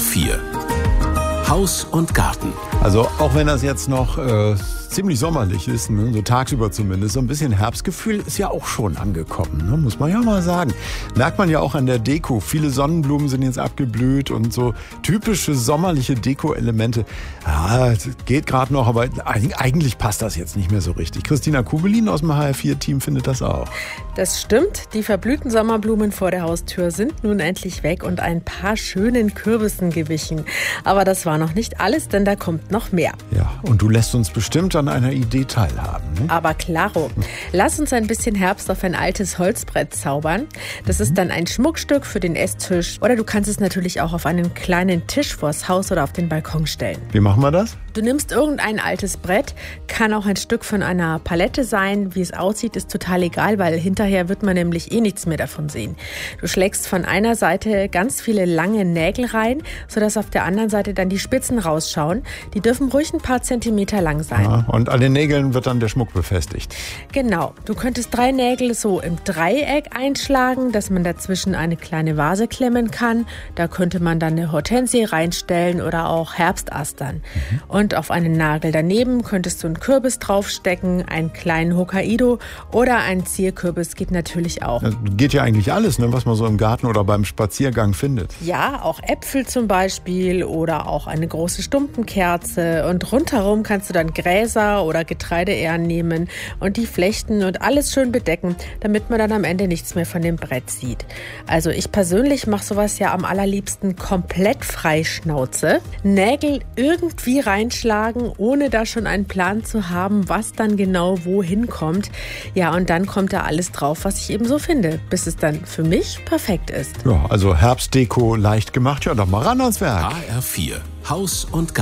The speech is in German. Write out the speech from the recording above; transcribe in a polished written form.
HR4 Haus und Garten. Also auch wenn das jetzt noch ziemlich sommerlich ist, ne, so tagsüber zumindest, so ein bisschen Herbstgefühl ist ja auch schon angekommen, ne, muss man ja mal sagen. Merkt man ja auch an der Deko. Viele Sonnenblumen sind jetzt abgeblüht und so typische sommerliche Deko-Elemente. Ja, geht gerade noch, aber eigentlich passt das jetzt nicht mehr so richtig. Christina Kubelin aus dem HR4-Team findet das auch. Das stimmt. Die verblühten Sommerblumen vor der Haustür sind nun endlich weg und ein paar schönen Kürbissen gewichen. Aber das war noch nicht alles, denn da kommt noch mehr. Ja, und du lässt uns bestimmt an einer Idee teilhaben. Ne? Aber klaro. Lass uns ein bisschen Herbst auf ein altes Holzbrett zaubern. Das ist dann ein Schmuckstück für den Esstisch. Oder du kannst es natürlich auch auf einen kleinen Tisch vors Haus oder auf den Balkon stellen. Wie machen wir das? Du nimmst irgendein altes Brett, kann auch ein Stück von einer Palette sein. Wie es aussieht, ist total egal, weil hinterher wird man nämlich nichts mehr davon sehen. Du schlägst von einer Seite ganz viele lange Nägel rein, sodass auf der anderen Seite dann die Spitzen rausschauen. Die dürfen ruhig ein paar Zentimeter lang sein. Ja, und an den Nägeln wird dann der Schmuck befestigt. Genau. Du könntest 3 Nägel so im Dreieck einschlagen, dass man dazwischen eine kleine Vase klemmen kann. Da könnte man dann eine Hortensie reinstellen oder auch Herbstastern. Und auf einen Nagel daneben könntest du einen Kürbis draufstecken, einen kleinen Hokkaido oder einen Zierkürbis geht natürlich auch. Das geht ja eigentlich alles, ne, was man so im Garten oder beim Spaziergang findet. Ja, auch Äpfel zum Beispiel oder auch eine große Stumpenkerze. Und rundherum kannst du dann Gräser oder Getreideähren nehmen und die flechten und alles schön bedecken, damit man dann am Ende nichts mehr von dem Brett sieht. Also ich persönlich mache sowas ja am allerliebsten komplett frei Schnauze. Nägel irgendwie reinschlagen, ohne da schon einen Plan zu haben, was dann genau wohin kommt. Ja, und dann kommt da alles drauf, was ich eben so finde, bis es dann für mich perfekt ist. Ja, also Herbstdeko leicht gemacht. Ja, doch mal ran ans Werk. HR4 Haus und Garten.